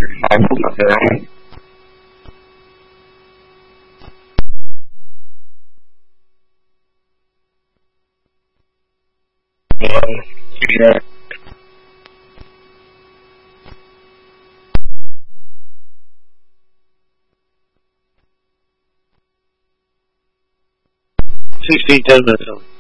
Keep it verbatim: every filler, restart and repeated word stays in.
thirty-five, not down. One, two, sixteen, ten minutes on.